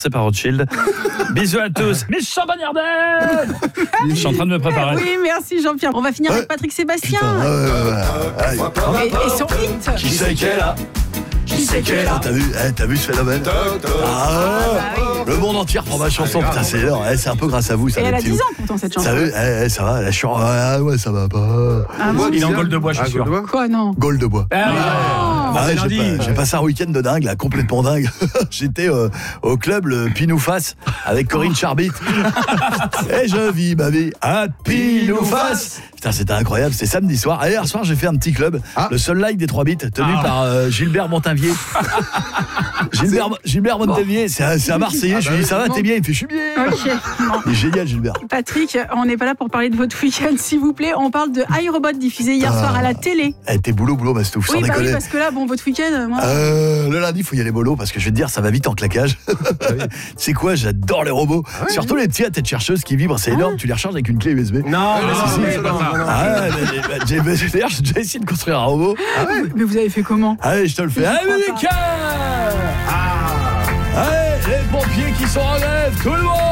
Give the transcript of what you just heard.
C'est pas Rothschild. Bisous à tous. Mais champagne Ardenne. Je suis en train de me préparer. Oui, merci Jean-Pierre. On va finir avec Patrick Sébastien. Et son hit. Qui c'est qu'elle a? Qui c'est qu'elle a? T'as vu ce phénomène? Le monde entier reprend ma chanson. Putain, c'est l'heure. C'est un peu grâce à vous. Ça, et elle a 10 ans pourtant cette chanson. Ça va, la chanson. Ouais, ça va pas. Il est en Gaule de bois, je suis sûr. Quoi, non? Gaule de bois. J'ai passé un week-end de dingue, là, complètement dingue. J'étais au club le Pinouface avec Corinne Charbit. Et je vis ma vie à Pinouface. Putain, c'était incroyable, c'était samedi soir. Et hier soir, j'ai fait un petit club, le Seul Like des 3 bits, tenu par Gilbert Montavier. Gilbert Montavier, c'est un Marseillais. Je lui dis, ça va, t'es bien? Il me fait, je suis bien. Okay. Il est génial, Gilbert. Patrick, on n'est pas là pour parler de votre week-end, s'il vous plaît. On parle de iRobot diffusé hier soir à la télé. T'es boulot, Mastouf, sans déconner. Oui, parce que là, votre week-end, moi... le lundi, il faut y aller mollo, parce que je vais te dire, ça va vite en claquage. Tu sais quoi, j'adore les robots. Surtout les petits à tête chercheuse qui vibrent, c'est énorme, tu les recharges avec une clé USB. Non, d'ailleurs, j'ai déjà essayé de construire un robot. Mais vous avez fait comment? Allez, je te le fais. Allez, les pompiers qui sont en grève, tout le monde!